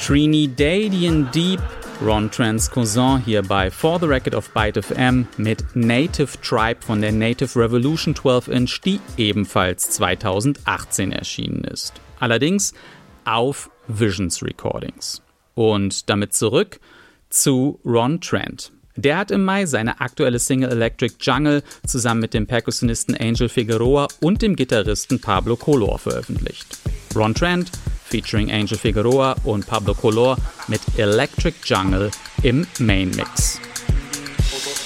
Trinidadian Deep, Ron Trents Cousin hier bei For the Record of Byte FM mit Native Tribe von der Native Revolution 12-Inch, die ebenfalls 2018 erschienen ist. Allerdings auf Visions Recordings. Und damit zurück zu Ron Trent. Der hat im Mai seine aktuelle Single Electric Jungle zusammen mit dem Perkussionisten Angel Figueroa und dem Gitarristen Pablo Color veröffentlicht. Ron Trent featuring Angel Figueroa und Pablo Color mit Electric Jungle im Main Mix.